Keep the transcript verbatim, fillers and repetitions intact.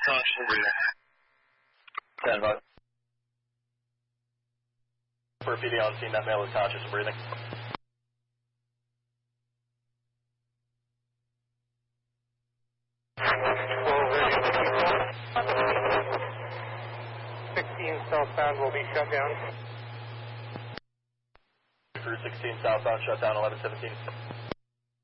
conscious and breathing. Stand by. For P D on scene, that male is conscious and breathing. sixteen southbound will be shut down. Crew sixteen southbound, shut down eleven seventeen.